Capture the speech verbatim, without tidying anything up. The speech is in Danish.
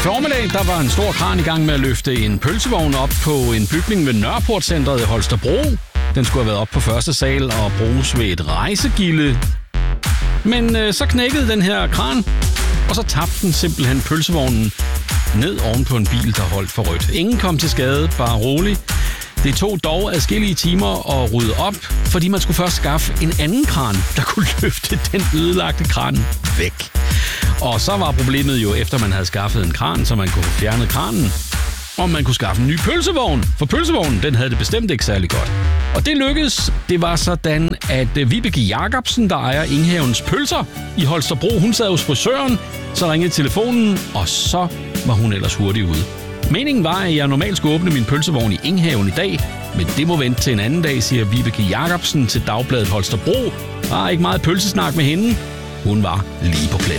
formiddag, der var en stor kran i gang med at løfte en pølsevogn op på en bygning ved Nørreportcentret i Holstebro. Den skulle have været op på første sal og bruges ved et rejsegilde. Men øh, så knækkede den her kran, og så tabte den simpelthen pølsevognen ned oven på en bil, der holdt for rødt. Ingen kom til skade, bare rolig. Det tog dog adskillige timer at rydde op, fordi man skulle først skaffe en anden kran, der kunne løfte den ødelagte kran væk. Og så var problemet jo, efter man havde skaffet en kran, så man kunne fjerne kranen, om man kunne skaffe en ny pølsevogn. For pølsevognen, den havde det bestemt ikke særlig godt. Og det lykkedes. Det var sådan, at Vibeke Jacobsen, der ejer Inghavens Pølser i Holstebro, hun sad hos frisøren, så ringede telefonen, og så var hun ellers hurtigt ude. Meningen var, at jeg normalt skulle åbne min pølsevogn i Inghaven i dag, men det må vente til en anden dag, siger Vibeke Jacobsen til Dagbladet Holstebro. Der er ikke meget pølsesnak med hende. Hun var lige på pletten.